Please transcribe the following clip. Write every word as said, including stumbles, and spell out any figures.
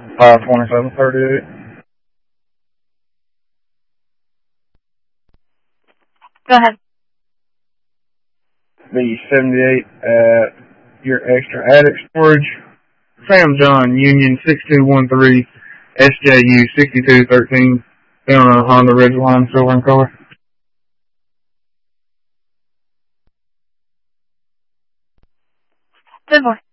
five twenty-seven thirty-eight. Go ahead. The seventy-eight at your extra attic storage. Sam John, Union six two one three, S J U sixty-two thirteen, down on Honda Ridgeline, silver in color. ten four.